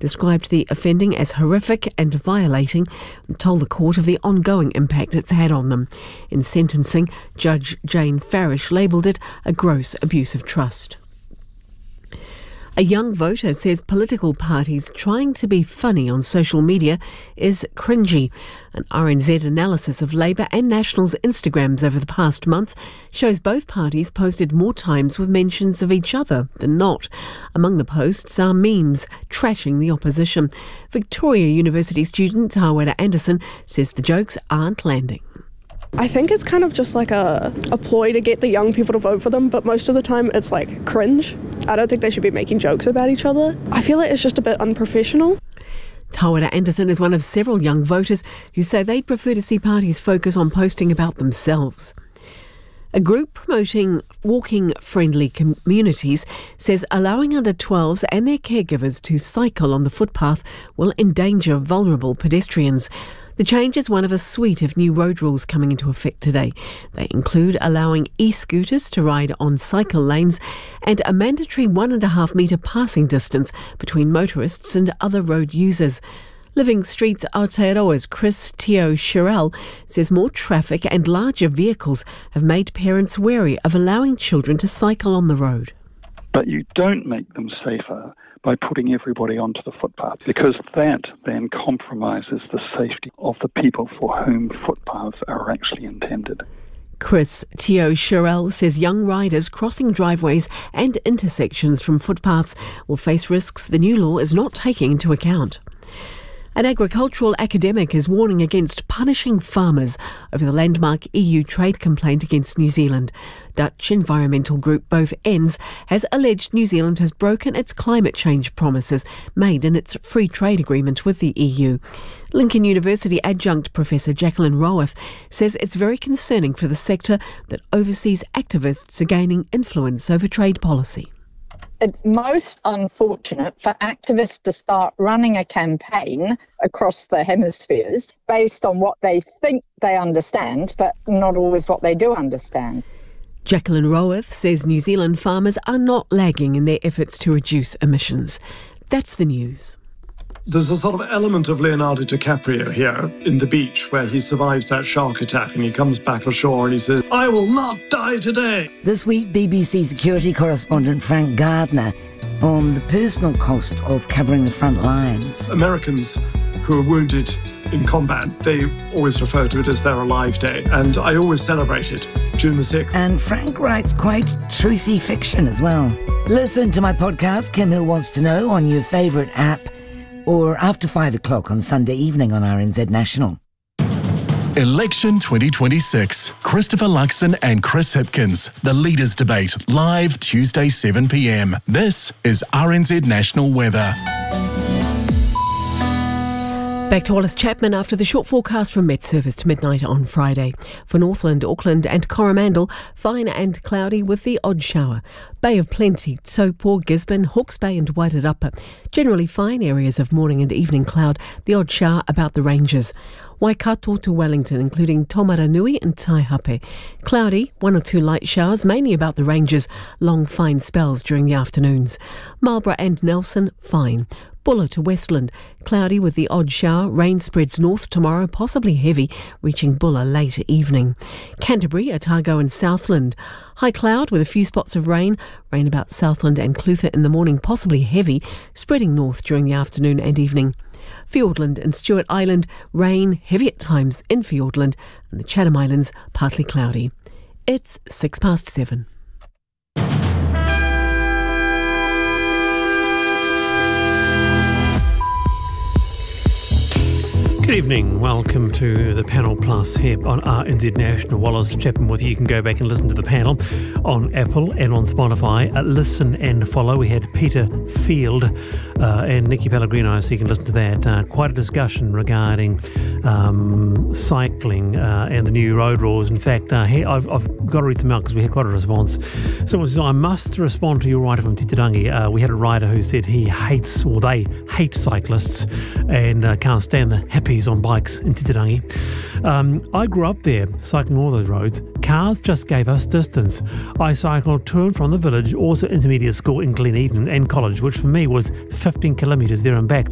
described the offending as horrific and violating and told the court of the ongoing impact it's had on them. In sentencing, Judge Jane Farish labelled it a gross abuse of trust. A young voter says political parties trying to be funny on social media is cringy. An RNZ analysis of Labour and National's Instagrams over the past month shows both parties posted more times with mentions of each other than not. Among the posts are memes trashing the opposition. Victoria University student Tawera Anderson says the jokes aren't landing. I think it's kind of just like a ploy to get the young people to vote for them, but most of the time it's like cringe. I don't think they should be making jokes about each other. I feel like it's just a bit unprofessional. Tawera Anderson is one of several young voters who say they'd prefer to see parties focus on posting about themselves. A group promoting walking-friendly communities says allowing under 12s and their caregivers to cycle on the footpath will endanger vulnerable pedestrians. The change is one of a suite of new road rules coming into effect today. They include allowing e-scooters to ride on cycle lanes and a mandatory 1.5 metre passing distance between motorists and other road users. Living Streets Aotearoa's Chris Teo Shirel says more traffic and larger vehicles have made parents wary of allowing children to cycle on the road. But you don't make them safer by putting everybody onto the footpath, because that then compromises the safety of the people for whom footpaths are actually intended. Chris Teo Shirel says young riders crossing driveways and intersections from footpaths will face risks the new law is not taking into account. An agricultural academic is warning against punishing farmers over the landmark EU trade complaint against New Zealand. Dutch environmental group Both Ends has alleged New Zealand has broken its climate change promises made in its free trade agreement with the EU. Lincoln University adjunct Professor Jacqueline Roworth says it's very concerning for the sector that overseas activists are gaining influence over trade policy. It's most unfortunate for activists to start running a campaign across the hemispheres based on what they think they understand, but not always what they do understand. Jacqueline Roworth says New Zealand farmers are not lagging in their efforts to reduce emissions. That's the news. There's a sort of element of Leonardo DiCaprio here in The Beach where he survives that shark attack and he comes back ashore and he says, "I will not die today." This week, BBC security correspondent Frank Gardner on the personal cost of covering the front lines. Americans who are wounded in combat, they always refer to it as their Alive Day, and I always celebrate it, June the 6th. And Frank writes quite truthy fiction as well. Listen to my podcast, Kim Hill Wants to Know, on your favourite app, or after 5 o'clock on Sunday evening on RNZ National. Election 2026. Christopher Luxon and Chris Hipkins. The Leaders' Debate. Live Tuesday 7 p.m. This is RNZ National Weather. Back to Wallace Chapman after the short forecast from Met Service to midnight on Friday. For Northland, Auckland and Coromandel, fine and cloudy with the odd shower. Bay of Plenty, Taupo, Gisborne, Hawke's Bay and Wairarapa. Generally fine areas of morning and evening cloud, the odd shower about the ranges. Waikato to Wellington, including Tomaranui and Taihape. Cloudy, 1 or 2 light showers, mainly about the ranges, long fine spells during the afternoons. Marlborough and Nelson, fine. Buller to Westland, cloudy with the odd shower, rain spreads north tomorrow, possibly heavy, reaching Buller late evening. Canterbury, Otago and Southland, high cloud with a few spots of rain, rain about Southland and Clutha in the morning, possibly heavy, spreading north during the afternoon and evening. Fiordland and Stewart Island, rain, heavy at times in Fiordland, and the Chatham Islands, partly cloudy. It's 7:06. Good evening, welcome to the Panel Plus here on RNZ National. Wallace Chapman with you. You can go back and listen to the panel on Apple and on Spotify. Listen and follow. We had Peter Field and Nikki Pellegrino, so you can listen to that. Quite a discussion regarding cycling and the new road rules. In fact, I've got to read them out because we had quite a response. Someone says, I must respond to your writer from Titirangi. We had a writer who said he hates, or they hate cyclists and can't stand the hippies on bikes in Titirangi. I grew up there, cycling all those roads. Cars just gave us distance. I cycled to and from the village, also intermediate school in Glen Eden and college, which for me was 15 kilometres there and back.